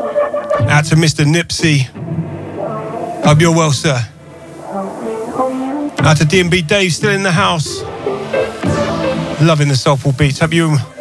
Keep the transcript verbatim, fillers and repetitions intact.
Out to Mister Nipsey. Hope you're well, sir. Out to D and B Dave, still in the house. Loving the soulful beats. Hope you